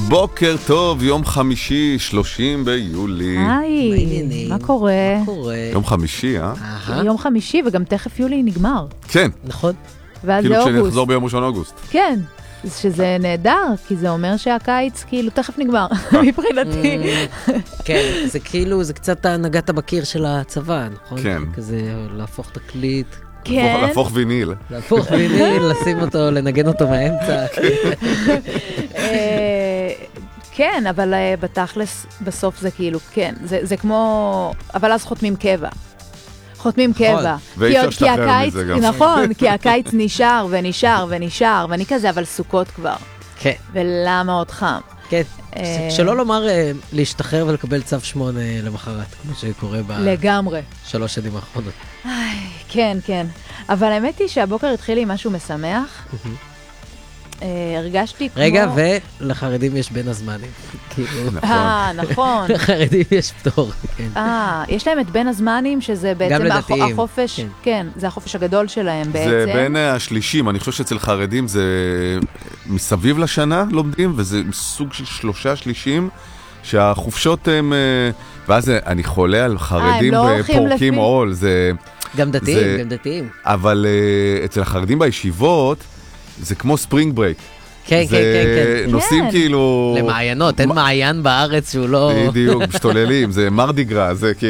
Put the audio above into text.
בוקר טוב, יום חמישי, 30 ביולי. היי, מה קורה? יום חמישי, יום חמישי, וגם תכף יולי נגמר. כן. נכון. ואז כאילו זה אוגוסט. כשנחזור ביום ראשון אוגוסט. כן, שזה נהדר, כי זה אומר שהקיץ כאילו תכף נגמר, מבחינתי. כן, זה כאילו, זה קצת הנהגת בקיר של הצבא, נכון? כן. כזה להפוך תקליט. כן. להפוך ויניל. להפוך ויניל, לשים אותו, לנגן אותו מהאמצע. כן, אבל בתכלס בסוף זה כאילו, כן, זה כמו, אבל אז חותמים קבע. חותמים קבע. ואי אפשר שתחרר מזה גם. נכון, כי הקיץ נשאר ונשאר ונשאר, ואני כזה, אבל סוכות כבר. כן. ולמה עוד חם? כן. שלא לומר להשתחרר ולקבל צו 8 למחרת, כמו שקורה לגמרי. 3 שנים האחרונות. כן, כן. אבל האמת היא שהבוקר התחיל לי משהו משמח. הרגשתי כמו... רגע, ולחרדים יש בין הזמנים. נכון. לחרדים יש פטור. יש להם את בין הזמנים, שזה בעצם החופש, כן, זה החופש הגדול שלהם בעצם. זה בין השלישים, אני חושב שאצל חרדים זה מסביב לשנה לומדים, וזה סוג של 3 שלישים, שהחופשות הם... ואז אני חולה על חרדים ופורקים עול, זה... גם דתיים, גם דתיים. אבל אצל החרדים בישיבות, זה כמו ספרינג ברייק. כן, כן, כן. נוסעים כאילו... למעיינות, אין מעיין בארץ שהוא לא... בדיוק, משתוללים, זה מרדיגרה, זה